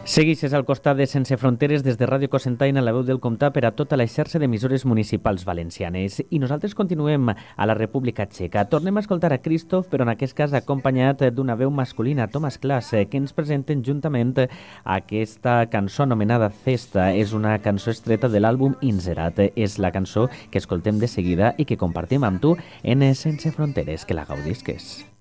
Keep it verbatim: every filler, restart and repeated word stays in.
Segueixes al costat de Sense Fronteres des de Ràdio Cocentaina, la veu del Comtat per a tota la xarxa d'emissores municipals valencianes. I nosaltres continuem a la República Txeca. Tornem a escoltar a Christoph, però en aquest cas acompanyat d'una veu masculina, Thomas Klaas, que ens presenten juntament aquesta cançó anomenada Cesta. És una cançó estreta de l'àlbum Inserat. És la cançó que escoltem de seguida i que compartim amb tu en Sense Fronteres. Que la gaudisques.